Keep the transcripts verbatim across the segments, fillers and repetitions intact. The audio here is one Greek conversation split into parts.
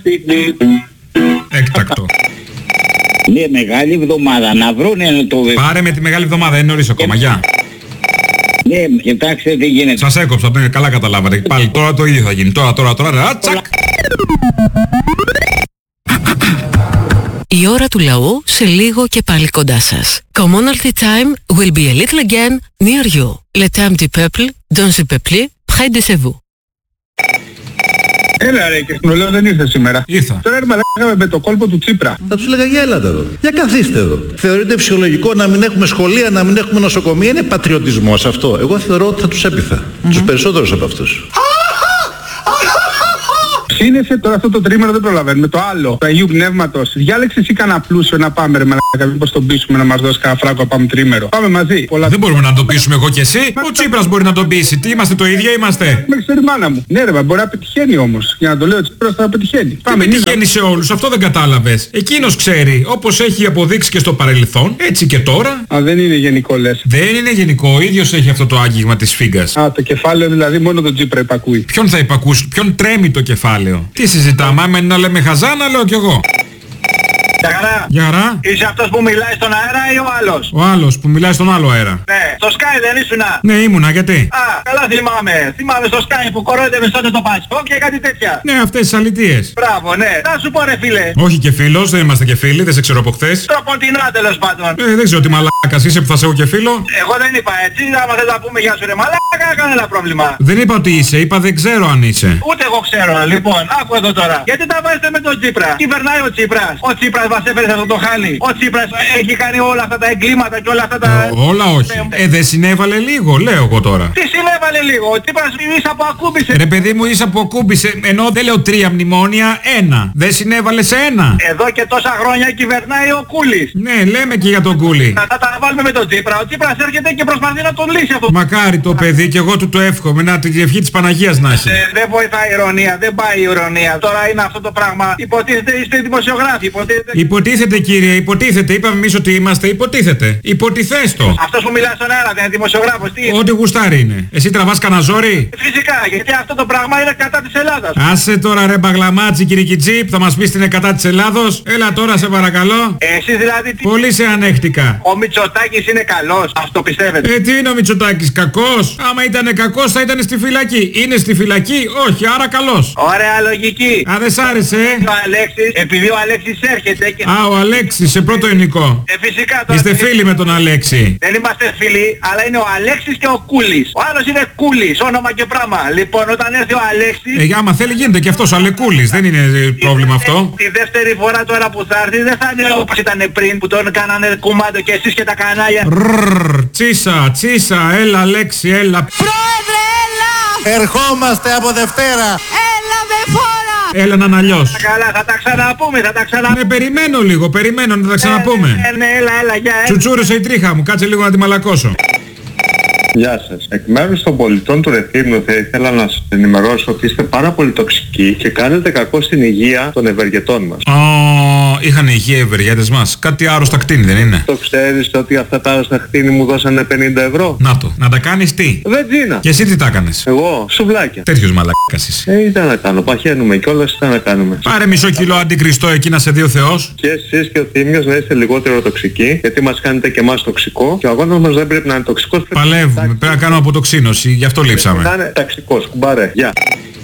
Έκτακτο. Ναι, μεγάλη εβδομάδα, να βρούνε το... Πάρε με τη μεγάλη εβδομάδα, είναι νωρίς ακόμα, γεια. Ναι, κοιτάξτε τι γίνεται. Σας έκοψα, ναι, καλά καταλάβατε. Πάλι τώρα το ίδιο θα γίνει. Τώρα, τώρα, τώρα, α, τσακ. Η ώρα του λαού σε λίγο και πάλι κοντά σας. Commonalty time will be a little again near you. Le temps du peuple, dans le peuple, près de chez vous. Έλα ρε και στην λέω δεν ήρθε σήμερα. Ήρθα. Τώρα έρμα λέγαμε με το κόλπο του Τσίπρα. Θα τους έλεγα για έλατε εδώ. Για καθίστε εδώ. Θεωρείτε φυσιολογικό να μην έχουμε σχολεία, να μην έχουμε νοσοκομεία? Είναι πατριωτισμός αυτό? Εγώ θεωρώ ότι θα τους έπειθα. Mm-hmm. Τους περισσότερους από αυτούς. Σύνεσαι τώρα αυτό το τρίμερο, δεν προλαβαίνουμε. Το άλλο, το Αγίου Πνεύματος. Διάλεξε εσύ κανένα πλούσιο να πάμε ρε μαλάκα. Μήπως τον πείσουμε να μας δώσει κανένα φράγκο, πάμε τρίμερο. Πάμε μαζί. Πολλά... Δεν μπορούμε να το πείσουμε εγώ και εσύ. Ο Τσίπρας μπορεί να τον πείσει. Τι είμαστε το ίδιο είμαστε? Με ξέρει μάνα μου. Ναι ρε, μπορεί να πετυχαίνει όμως. Για να το λέω, ο Τσίπρας θα πετυχαίνει. Πάμε. Δεν πετυχαίνει σε όλους, αυτό δεν κατάλαβες. Εκείνος ξέρει. Όπως έχει αποδείξει και στο παρελθόν, έτσι και τώρα. Α, δεν είναι γενικό λες. Δεν είναι γενικό. Ο ίδιος έχει αυτό το άγγιγμα της φίγκας. Α, το κεφάλαιο δηλαδή μόνο τον Τσίπρα υπακούει. Ποιον θα υπακούσει, ποιον τρέμει το κεφάλαιο? Τι συζητάμε, άμα είναι να λέμε χαζά, να λέω κι εγώ. Γεια χαρά. Γεια χαρά. Είσαι αυτός που μιλάει στον αέρα ή ο άλλος? Ο άλλος που μιλάει στον άλλο αέρα. Ναι. Στο Sky δεν ήσουνα? Ναι, ήμουνα, γιατί? Α, καλά θυμάμαι. Θυμάμαι στο Sky που κορόιδευε τότε το Πασόκ και κάτι τέτοια. Ναι, αυτές τις αλητίες. Μπράβο, ναι. Να σου πω ρε φίλε. Όχι και φίλος, δεν είμαστε και φίλοι, δεν σε ξέρω από χθες. Τροποντινά τέλος πάντων. Ε, δεν ξέρω τι μαλάκας είσαι που θα σε έχω και φίλο. Εγώ δεν είπα έτσι. Άμα θες να πούμε γεια σου ρε μαλάκα, κανένα πρόβλημα. Δεν είπα ότι είσαι, είπα δεν ξέρω αν είσαι. Ούτε εγώ ξέρω. Λοιπόν, άκου εδώ τώρα. Γιατί τα βάζετε με τον Τσίπρα? Κυβερνάει ο Τσίπρας. Ο Τσίπρας μας έφερε σε αυτό το χάλι. Ο Τσίπρας έχει κάνει όλα αυτά τα εγκλήματα και όλα αυτά τα... Ό, όλα όχι. Ε, δεν συνέβαλε λίγο, λέω εγώ τώρα. Τι συνέβαλε λίγο? Ο Τσίπρας ίσα που ακούμπησε. Ρε παιδί μου, ίσα που ακούμπησε. Ενώ δεν λέω τρία μνημόνια, ένα. Δεν συνέβαλε σε ένα. Εδώ και τόσα χρόνια κυβερνάει ο Κούλης. Ναι, λέμε και για τον Κούλη. Θα τα βάλουμε με τον Τσίπρα. Ο Τσίπρας έρχεται και προσπαθεί να τον λύσει αυτό. Μακάρι το παιδί και εγώ του το εύχομαι. Να την ευχή της Παναγίας να έχει. Ε, δεν βοηθάει η ηρωνία, δεν πάει η ηρωνία. Τώρα είναι αυτό το πράγμα. Υποτίθεται είστε δημοσιογράφοι. Υποτίθεται, υποτίθεται κύριε, υποτίθεται. Είπαμε εμείς ότι είμαστε, υποτίθεται. Υποτιθέστο. Αυτός που μιλάει στον αέρα δεν είναι δημοσιογράφος. Τι είναι? Ό,τι γουστάρι είναι. Εσύ τραβάς κανένα ζόρι? Φυσικά, γιατί αυτό το πράγμα είναι κατά της Ελλάδας. Άσε τώρα ρε μπαγλαμάτσι κυρικιτζή που θα μας πεις την είναι κατά της Ελλάδος. Έλα τώρα σε παρακαλώ. Εσείς δηλαδή τι... Πολύ σε ανέχτηκα. Ο Μητσοτάκης είναι καλός, αυτό πιστεύετε? Ε, τι είναι ο Μητσοτάκης, κακός? Άμα ήταν κακός θα ήταν στη φυλακή. Είναι στη φυλακή? Όχι, άρα καλός. Ωραία λογική. Α, δεν σ' άρεσε, ε? Ο Αλέξης, επειδή ο Αλέξης έρχεται και... Α, ο Αλέξης, σε πρώτο ελληνικό. Ε, φυσικά τώρα... Είστε φίλοι με τον Αλέξη? Δεν είμαστε φίλοι, αλλά είναι ο Αλέξης και ο Κούλης. Ο άλλος είναι Κούλης, όνομα και πράγμα. Λοιπόν, όταν έρθει ο Αλέξης... Ε, άμα θέλει γίνεται και αυτός Αλεκούλης, δεν είναι πρόβλημα αυτό. Τη δεύτερη φορά τώρα που θα έρθει δεν θα είναι όπως ήταν πριν που τον κάνανε κουμάντο και εσείς και τα κανάλια. Ρρρρ, τσίσα, τσίσα, έλα Αλέξη, έλα. Πρόεδρε, έλα! Ερχόμαστε από Δευτέρα. Έλα με φόρα! Έλα να είναι αλλιώς. Καλά, θα τα ξαναπούμε, θα τα ξαναπούμε. Ναι, περιμένω λίγο, περιμένω να τα ξαναπούμε. Ναι, ναι, έλα, έλα, για έλα. Τσουτσούρισε η τρίχα μου, κάτσε λίγο να τη μαλακώσω. Γεια σας. Εκ μέρους των πολιτών του Ρεθύμνου θα ήθελα να σας ενημερώσω ότι είστε πάρα πολύ τοξικοί και κάνετε κακό στην υγεία των ευεργετών μας. Ω, είχαν υγεία οι ευεργέτες μας. Κάτι άρρωστα κτίνη δεν είναι? Το ξέρεις ότι αυτά τα άρρωστα κτίνη μου δώσανε πενήντα ευρώ. Να το. Να τα κάνεις τι? Βενζίνα. Και εσύ τι τα έκανες? Εγώ, σουβλάκια. Τέτοιος μαλακάς είσαι. Ε, ήταν να κάνω. Παχαίνουμε κιόλας, ήταν να κάνουμε. Πάρε μισό κιλό αντικριστό εκεί να σε δει ο Θεός. Και εσείς και ο Θήμιος να είστε λιγότερο τοξικοί, γιατί μας κάνετε και εμάς τοξικό και ο αγώνας μας δεν πρέπει να είναι τοξικός. Παλεύουμε, πρέπει να κάνουμε αποτοξίνωση, γι' αυτό λείψαμε. Να είναι ταξικός, κουμπάρε. Γεια.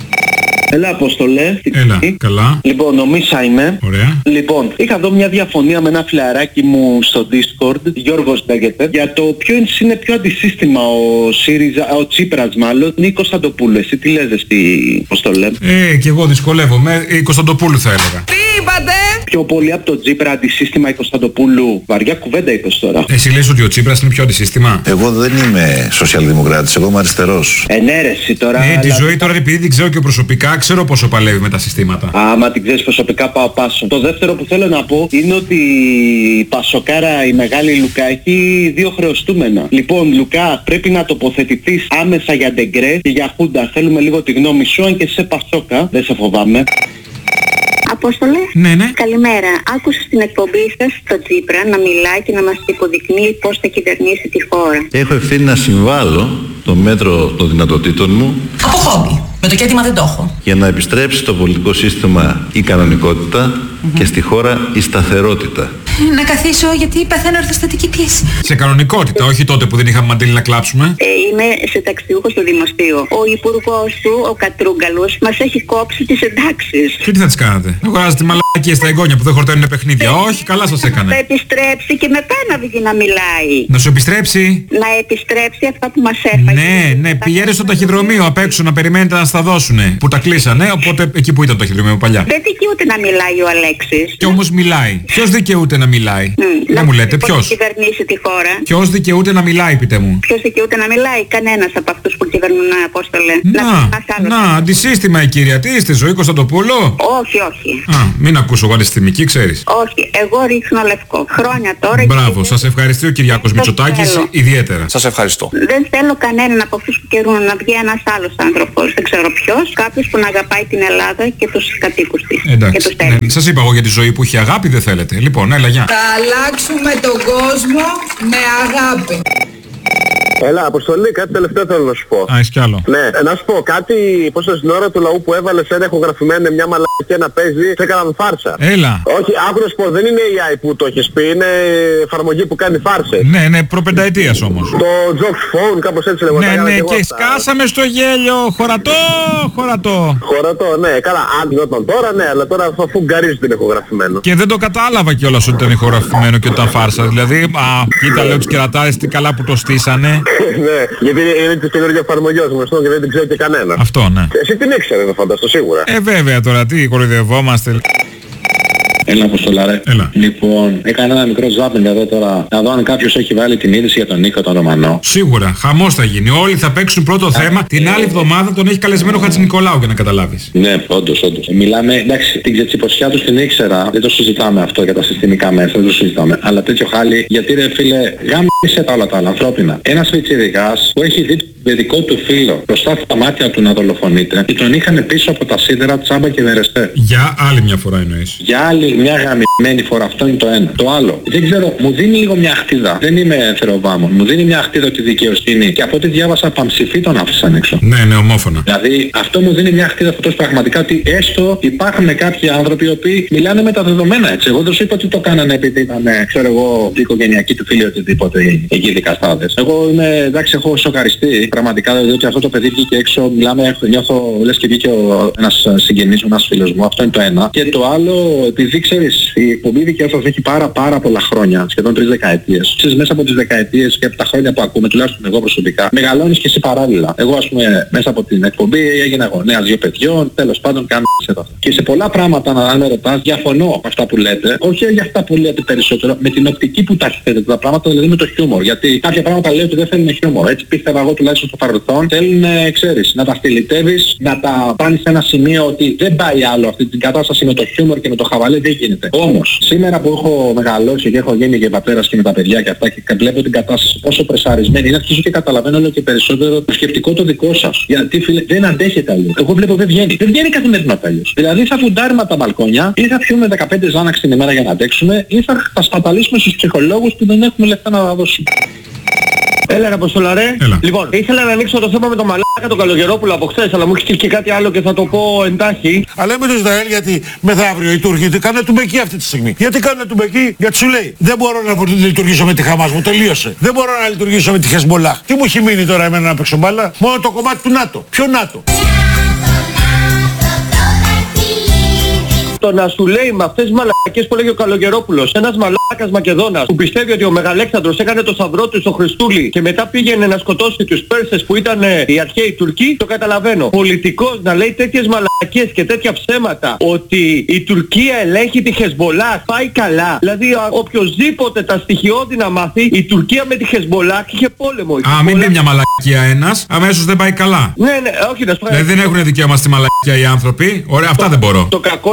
Έλα Αποστολέ. Έλα, καλά. Λοιπόν, ο Μίσα είμαι. Ωραία. Λοιπόν, είχα εδώ μια διαφωνία με ένα φιλαράκι μου στο Discord, Γιώργος λέγεται, για το ποιο είναι πιο αντισύστημα ο ΣΥΡΙΖΑ, ο Τσίπρας μάλλον, ή Κωνσταντοπούλου. Εσύ τι λες εσύ, Αποστολέ? Ε, και εγώ δυσκολεύομαι. Η Κωνσταντοπούλου θα έλεγα. Τι είπατε? Πιο πολύ από το Τσίπρα αντισύστημα η Κωνσταντοπούλου. Βαριά κουβέντα είπες τώρα. Εσύ λες ότι ο Τσίπρας είναι πιο αντισύστημα? Εγώ δεν είμαι σοσιαλδημοκράτης, εγώ είμαι αριστερός. Ε, ναι, ρε, εσύ τώρα. Ε, τη αλλά... ζωή τώρα επειδή την ξέρω και προσωπικά, ξέρω πόσο παλεύει με τα συστήματα. Άμα την ξέρεις προσωπικά πάω πάσο. Το δεύτερο που θέλω να πω είναι ότι η Πασοκάρα, η μεγάλη Λουκά, έχει δύο χρεωστούμενα. Λοιπόν, Λουκά, πρέπει να τοποθετηθείς άμεσα για Ντεγκρέ και για Χούντα. Θέλουμε λίγο τη γνώμη σου, αν και σε Πασόκα. Δεν σε φοβάμαι. Απόστολε, ναι, ναι. Καλημέρα. Άκουσα στην εκπομπή σας τον Τσίπρα να μιλάει και να μας υποδεικνύει πώς θα κυβερνήσει τη χώρα. Έχω ευθύνη να συμβάλλω το μέτρο των δυνατοτήτων μου. Από χόμπι. Με το κέντημα δεν το έχω. Για να επιστρέψει στο πολιτικό σύστημα η κανονικότητα mm-hmm. και στη χώρα η σταθερότητα. Να καθίσω γιατί παθαίνω ορθοστατική πίεση. Σε κανονικότητα, όχι τότε που δεν είχαμε μαντήλι να κλάψουμε. Ε, είμαι συνταξιούχος στο Δημοστείο. Ο υπουργός του, ο Κατρούγκαλος, μας έχει κόψει τις εντάξεις. Και τι θα τις κάνατε? Αγοράζετε μαλακίες στα εγγόνια που δεν χορταίνουν παιχνίδια. Ε, όχι, καλά σας έκανε. Θα επιστρέψει και μετά να βγει να μιλάει. Να σου επιστρέψει. Να επιστρέψει αυτά που μας έφαγε. Ναι, ναι, πηγαίνετε στο ταχυδρομείο απ' έξω να περιμένετε να στα δώσουνε. Που τα κλείσανε, οπότε εκεί που ήταν το ταχυδρομείο παλιά. Δεν δικαιούται να μιλάει ο Αλέξης. Κι όμως μιλάει. Ποιος δικαιούται να μιλάει? Mm, δεν μου λέτε, ποιος? Κυβερνήσει τη χώρα. Ποιος δικαιούται να μιλάει, πείτε μου? Ποιος δικαιούται να μιλάει? Κανένας από αυτούς που κυβερνούν, Απόστολε. Να, να, αντισύστημα η κυρία. Τι είστε, Ζωή Κωνσταντοπούλου? Όχι, όχι. Α, μην ακούσω εγώ αντισυστημική, ξέρεις. Όχι, εγώ ρίχνω λευκό. Χρόνια τώρα. Μπράβο, σας ευχαριστεί ο Κυριάκος Μητσοτάκης ιδιαίτερα. Σας ευχαριστώ. Δεν θέλω κανέναν από αυτούς που καιρούν να βγει ένας άλλος άνθρωπος. Δεν ξέρω ποιος. Κάποιος που να αγαπάει την Ελλάδα και τους κατοίκους της. Εντάξει. Ναι, σας είπα εγώ για τη Ζωή που έχει αγάπη, δεν θέλετε. Λοιπόν, έλα, γεια. Θα αλλάξουμε τον κόσμο με αγάπη. Έλα, Αποστολή, κάτι τελευταίο θέλω να σου πω. Α, είσαι κι άλλο. Ναι, να σου πω κάτι, πώς στην ώρα του λαού που έβαλε ένα ηχογραφημένο μια μαλακία να παίζει, σε έκαναν φάρσα. Έλα. Όχι, άκου να σου πω, δεν είναι έι άι που το έχεις πει, είναι εφαρμογή που κάνει φάρσες. Ναι, ναι, προπενταετίας όμως. Το Jokes Phone, κάπως έτσι λέγω. Ναι, ναι, και, και σκάσαμε στο γέλιο, χωρατό, χωρατό. Χωρατό, ναι, καλά, αν γινόταν τώρα, ναι, αλλά τώρα αφού γκαρίζει την ηχογραφημένο. Και δεν το κατάλαβα κιόλας ότι ήταν ηχογραφημένο και ήταν φάρσα. Δηλαδή, α, κοίτα, λέω τους κερατάρες τι καλά που το στήσανε. Ναι, γιατί είναι της καινούργια εφαρμογή γνωστό και δεν την ξέρει και κανένα. Αυτό, ναι. Εσύ την ήξερε, να φανταστώ σίγουρα. Ε, βέβαια τώρα, τι κοροϊδευόμαστε. Έλα, Αποστολάρε. Έλα. Λοιπόν, έκανα ένα μικρό ζάπινγκ εδώ τώρα να δω αν κάποιος έχει βάλει την είδηση για τον Νίκο τον Ρωμανό. Σίγουρα, χαμός θα γίνει. Όλοι θα παίξουν πρώτο θέμα. Την άλλη εβδομάδα τον έχει καλεσμένο ο Χατζηνικολάου για να καταλάβεις. Ναι, όντως, όντως. Μιλάμε, εντάξει, την ξετσιποσιά του την ήξερα. Δεν το συζητάμε αυτό για τα συστημικά μέσα, δεν το συζητάμε. Αλλά τέτοιο χάλι, γιατί ρε φίλε, γάμισε τα όλα τα άλλα ανθρώπινα. Ένας πιτσιρικάς που έχει δει το δικό του φίλο μπροστά στα μάτια του να δολοφονείται και τον είχαν πίσω από τα σίδερα τσάμπα και βερεστέ. Για άλλη μια φορά εννοείς. Για άλλη μια γαμημένη φορά, αυτό είναι το ένα. Το άλλο, δεν ξέρω, μου δίνει λίγο μια αχτίδα. Δεν είμαι θεροβάμων. Μου δίνει μια αχτίδα τη δικαιοσύνη και από ό,τι διάβασα πανψηφί τον άφησαν έξω. Ναι, ναι, ομόφωνα. Δηλαδή αυτό μου δίνει μια αχτίδα αυτός πραγματικά ότι έστω υπάρχουν κάποιοι άνθρωποι οι οποίοι μιλάνε με τα δεδομένα έτσι. Εγώ δεν σου είπα ότι το κάνανε επειδή ήταν, ξέρω εγώ, η οικογενειακή του φίλη οτιδήποτε εκεί δικαστάδες. Εγώ είμαι, εντάξει, έχω σοκαριστεί πραγματικά διότι αυτό το παιδί βγήκε έξω, μιλάμε, νιώθω λες και βγήκε ο, ένας συγγενής μου, ένας φίλος μου. Αυτό είναι το ένα. Και το άλλο, επειδή ξέρεις, η εκπομπή δικαιώθως έχει πάρα πάρα πολλά χρόνια, σχεδόν τρεις δεκαετίες. Ξέρεις, μέσα από τις δεκαετίες και από τα χρόνια που ακούμε, τουλάχιστον εγώ προσωπικά, μεγαλώνεις και εσύ παράλληλα. Εγώ ας πούμε μέσα από την εκπομπή έγινα γονέας δύο παιδιών, τέλος πάντων κάνω εδώ. Και σε πολλά πράγματα, αν με ρωτάς, διαφωνώ με αυτά που λέτε. Όχι για αυτά που λέτε περισσότερο, με την οπτική που τα έχετε τα πράγματα, δηλαδή με το χιούμορ. Γιατί κάποια πράγματα λέω ότι δεν θέλουν χιούμορ. Έτσι πίστευα εγώ τουλάχιστον στο παρελθόν. Θέλουν, ξέρεις, να τα στυλιτεύεις, να τα πάνεις σε ένα σημείο ότι δεν πάει άλλο αυτή την κατάσταση με το χιούμορ και με το χαβαλέ, δεν γίνεται. Όμως, σήμερα που έχω μεγαλώσει και έχω γίνει και πατέρας και με τα παιδιά και αυτά και βλέπω την κατάσταση πόσο πρεσαρισμένη είναι, αρχίζω και καταλαβαίνω όλο και περισσότερο το σκεπτικό το δικό σας. Γιατί φίλε, δεν αντέχετε αλλιώς. Εγώ βλέπω δεν βγαίνει. Δεν βγαίνει καθημερινά αλλιώς. Δηλαδή θα φουντάρουμε τα μπαλκόνια ή θα πιούμε δεκαπέντε ζάναξ την ημέρα για να αντέξουμε ή θα, θα σπαταλήσουμε στους ψυχολόγους που δεν έχουμε λεφτά να δώσουμε. Έλα, Αποστολαρέ. Έλα. Λοιπόν, ήθελα να ανοίξω το θέμα με το μαλάκα τον Καλογερόπουλο από χθες, αλλά μου έχει στείλει και κάτι άλλο και θα το πω εντάχει. Αλλά με το Ισραήλ γιατί μεθαύριο οι Τούρκοι τι κάνουν τουμπεκί αυτή τη στιγμή. Γιατί κάνουν τουμπεκί, γιατί σου λέει δεν μπορώ να λειτουργήσω με τη Χαμάς, μου τελείωσε. Δεν μπορώ να λειτουργήσω με τη Χεσμολάχ. Τι μου έχει μείνει τώρα εμένα να παίξω μπάλα? Μόνο το κομμάτι του ΝΑΤΟ. Ποιο ΝΑΤΟ? Το να σου λέει με αυτές τις μαλακές που λέγει ο Καλογερόπουλος, ένας μαλάκας Μακεδόνας που πιστεύει ότι ο Μεγαλέξανδρος έκανε το σταυρό του στο Χριστούλη και μετά πήγαινε να σκοτώσει τους Πέρσες που ήταν οι αρχαίοι Τουρκοί, το καταλαβαίνω. Πολιτικός να λέει τέτοιες μαλακές και τέτοια ψέματα ότι η Τουρκία ελέγχει τη Χεσμολάχ, πάει καλά. Δηλαδή οποιοσδήποτε τα στοιχειώδη να μάθει, η Τουρκία με τη Χεσμολάχ είχε πόλεμο. Α, Χεσμολάχ... μην πει μια μαλακία ένας, αμέσως δεν πάει καλά. Ναι, ναι, όχι να σου πω. Δηλαδή δεν έχουν δικαίωμα στη μαλακία οι άνθρωποι. Ωραία, αυτά το, δεν μπορώ. Το κακό είναι ότι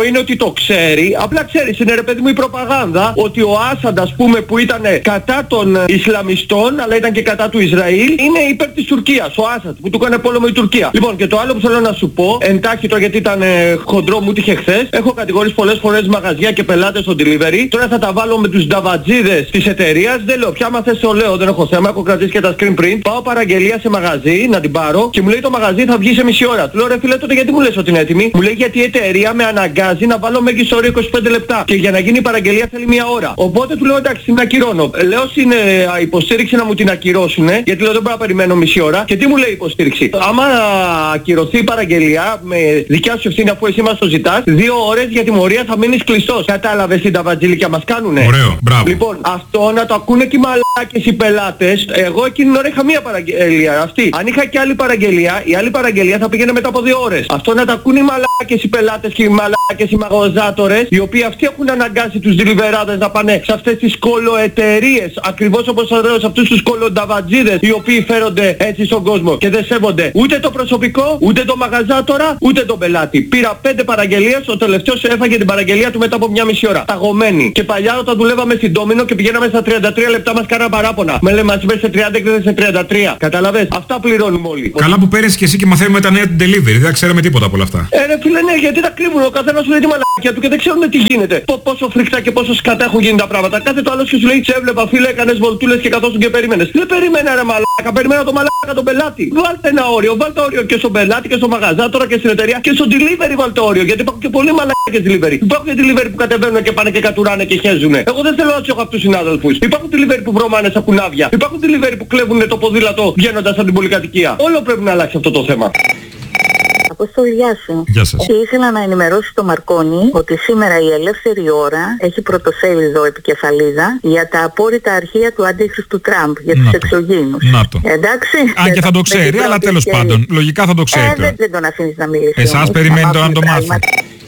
το ξέρει, απλά ξέρει, είναι ρε παιδί μου η προπαγάνδα ότι ο Άσαντ, ας πούμε, που ήταν κατά των Ισλαμιστών αλλά ήταν και κατά του Ισραήλ, είναι υπέρ της Τουρκίας. Ο Άσαντ που του έκανε πόλεμο η Τουρκία. Λοιπόν, και το άλλο που θέλω να σου πω, εντάχει το γιατί ήταν ε, χοντρό, μου τύχε χθες. Έχω κατηγορήσει πολλές φορές μαγαζιά και πελάτες στο delivery. Τώρα θα τα βάλω με τους νταβατζίδες της εταιρείας. Δεν λέω πια, άμα θες το λέω, δεν έχω θέμα. Έχω κρατήσει και τα screen print. Πάω παραγγελία σε μαγαζί να την πάρω και μου λέει το μαγαζί θα βγει σε μισή ώρα. Του λέω ρε φίλε, τότε γιατί μου λες ότι είναι έτοιμη? Μου λέει γιατί η εταιρεία με αναγκάζει να βάλω μέγιστο όριο είκοσι πέντε λεπτά. Και για να γίνει η παραγγελία θέλει μία ώρα. Οπότε του λέω εντάξει, την ακυρώνω. Λέω στην ε, υποστήριξη να μου την ακυρώσουνε, γιατί λέω δεν μπορώ να περιμένω μισή ώρα. Και τι μου λέει η υποστήριξη? Άμα ακυρωθεί η παραγγελία με δικιά σου ευθύνη, αφού εσύ μας το ζητάς, δύο ώρες για τιμωρία θα μείνεις κλειστός. Κατάλαβες τι τα βατζιλίκια μας κάνουνε? Ωραίο, μπράβο. Λοιπόν, αυτό να το ακούνε και οι μαλάκες οι πελάτες. Εγώ εκείνη την ώρα είχα μία παραγγελία. Αυτή. Αν είχα και άλλη παραγγελία, η άλλη παραγγελία θα πήγαινε μετά από δύο ώρες. Αυτό να το ακούνε οι μαλάκες οι πελάτες και οι μαλάκες οι μαγαζάτορες, οι οποίοι αυτοί έχουν αναγκάσει τους deliverάδες να πάνε σε αυτές τις κολοεταιρείες, ακριβώς όπως θα λέω σε αυτούς τους κολονταβατζίδες, οι οποίοι φέρονται έτσι στον κόσμο και δεν σέβονται ούτε το προσωπικό, ούτε το μαγαζάτορα, ούτε τον πελάτη. Πήρα πέντε παραγγελίες, ο τελευταίος έφαγε την παραγγελία του μετά από μια μισή ώρα. Ταγωμένη. Και παλιά όταν δουλεύαμε στην Ντόμινο και πηγαίναμε στα τριάντα τρία λεπτά μας κάναν παράπονα. Με λέμε μας είπες σε τριάντα και σε τριάντα τρία. Καταλαβες? Αυτά πληρώνουμε όλοι. Καλά που πέρασες και εσύ και μαθαίνουμε τα νέα του delivery. Δεν ξέραμε τίποτα από όλα αυτά. Ε, ρε φίλε, ναι, γιατί τα κρύβουν. Ο καθένας σου λέει τη μαλακιά του και δεν ξέρουν τι γίνεται. Πο, πόσο φρικτά και πόσο σκατά έχουν γίνει τα πράγματα. Κάθε το άλλο και σου λέει σε έβλεπα φίλε, έκανες βολτούλες και καθόσουν και περίμενες. Δεν περίμενα ρε μαλάκα, περίμενα το μαλάκα τον πελάτη. Βάλτε ένα όριο, βάλτε όριο και στον πελάτη και στο μαγαζάτορα και στην εταιρεία και στο delivery βάλτε όριο. Γιατί υπάρχουν και πολλοί μαλάκες delivery. Υπάρχουν και delivery που κατεβαίνουν και πάνε και κατουράνε και χέζουνε. Εγώ δεν θέλω να τους έχω αυτούς τους συνάδελφους. Υπάρχουν delivery που βρωμάνε στα κουνάβια. Υπάρχουν delivery που κλέβουν το ποδήλατο βγαίνοντας από την πολυκατοικία. Όλο πρέπει να αλλάξει αυτό το θέμα. Αποστόλη, γεια σου. Γεια σας. Και ήθελα να ενημερώσω το Μαρκόνι ότι σήμερα η Ελεύθερη Ώρα έχει πρωτοσέλιδο επικεφαλίδα για τα απόρριτα αρχεία του αντίχρηστου Τραμπ, για τους εξωγήινους. Να το. Εντάξει. Αν και θα το ξέρει, αλλά τέλος πάντων. Λογικά θα το ξέρει. Ε, δεν, δεν τον αφήνεις να μιλήσει. Εσάς περιμένετε να το μάθει.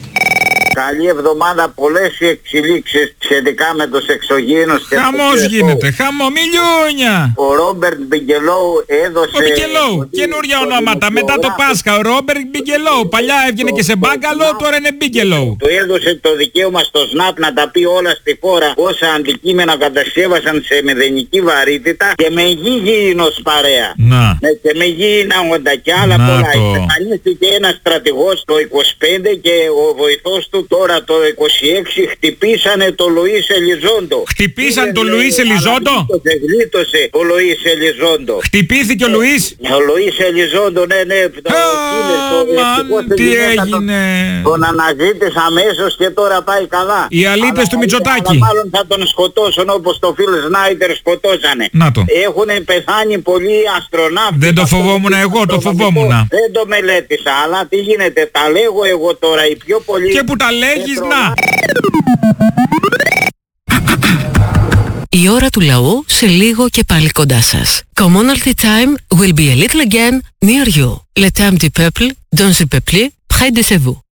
Καλή εβδομάδα, πολλές εξελίξεις σχετικά με τους εξωγήινους. Χαμός γίνεται, χαμομιλιούνια. Ο Ρόμπερτ Μπιγκελόου έδωσε... Ο Μπιγκελόου, καινούρια ονόματα, μετά το Πάσχα, ο Ρόμπερτ Μπιγκελόου. Παλιά έβγαινε και σε μπάγκαλο, τώρα είναι Μπιγκελόου. Του έδωσε το δικαίωμα στο ΣΝΑΠ να τα πει όλα στη χώρα, όσα αντικείμενα κατασκεύασαν σε μηδενική βαρύτητα και με γηγίνος παρέα. Να. Ναι, και με γήινα όντα και άλλα να πολλά. Το. Εμφανίστηκε ένας στρατηγός το είκοσι πέντε και ο βοηθός του τώρα το είκοσι έξι χτυπήσανε το Λουίς Ελιζόντο. Χτυπήσαν το Λουίς Ελιζόντο. Γλίτωσε ο Λουίς Ελιζόντο. Χτυπήθηκε ο Λουίς. Ο Λουίς Ελιζόντο, ναι, ναι. Αμάν, τι έγινε. Τον αναζήτησα αμέσως και τώρα πάει καλά. Οι αλήτες του Μητσοτάκη. Μάλλον θα τον σκοτώσουν όπως το Φιλ Σνάιντερ σκοτώσανε. Να το. Έχουν πεθάνει πολλοί αστροναύτες. Δεν το φοβόμουν εγώ, το φοβόμουν. Δεν το μελέτησα, αλλά τι γίνεται, τα λέγω εγώ τώρα, οι πιο πολλοί... Και που τα λέγεις, να! Η ώρα του λαού σε λίγο και πάλι κοντά σας. Commonalty time will be a little again near you. Le temps du peuple, dans le peuple, près de vous.